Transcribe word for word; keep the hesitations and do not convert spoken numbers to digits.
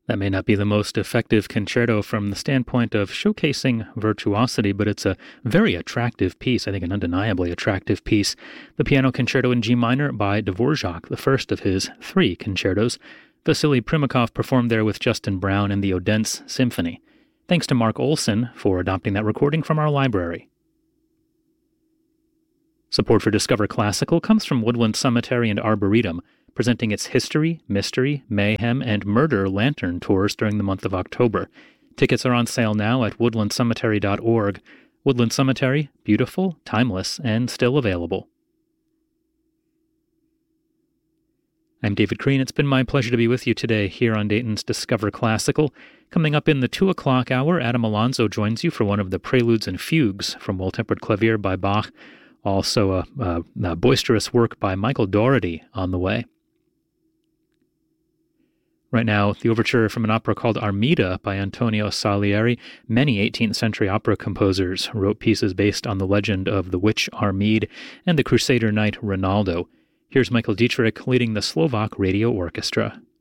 That may not be the most effective concerto from the standpoint of showcasing virtuosity, but it's a very attractive piece, I think an undeniably attractive piece. The Piano Concerto in G minor by Dvorak, the first of his three concertos. Vasily Primakov performed there with Justin Brown and the Odense Symphony. Thanks to Mark Olson for adopting that recording from our library. Support for Discover Classical comes from Woodland Cemetery and Arboretum, presenting its History, Mystery, Mayhem, and Murder Lantern tours during the month of October. Tickets are on sale now at woodland cemetery dot org. Woodland Cemetery, beautiful, timeless, and still available. I'm David Crean. It's been my pleasure to be with you today here on Dayton's Discover Classical. Coming up in the two o'clock hour, Adam Alonso joins you for one of the Preludes and Fugues from Well-Tempered Clavier by Bach. Also a, a, a boisterous work by Michael Dougherty on the way. Right now, the overture from an opera called Armida by Antonio Salieri. Many eighteenth century opera composers wrote pieces based on the legend of the witch Armide and the crusader knight Rinaldo. Here's Michael Dietrich leading the Slovak Radio Orchestra.